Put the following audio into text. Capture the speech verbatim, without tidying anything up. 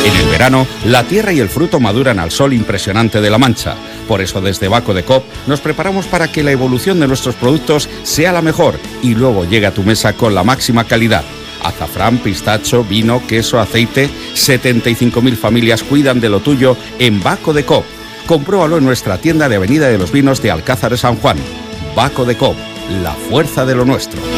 En el verano, la tierra y el fruto maduran al sol impresionante de La Mancha. Por eso desde Baco de Coop nos preparamos para que la evolución de nuestros productos sea la mejor y luego llegue a tu mesa con la máxima calidad. Azafrán, pistacho, vino, queso, aceite. setenta y cinco mil familias cuidan de lo tuyo en Baco de Coop. Compruébalo en nuestra tienda de Avenida de los Vinos de Alcázar de San Juan. Baco de Coop, la fuerza de lo nuestro.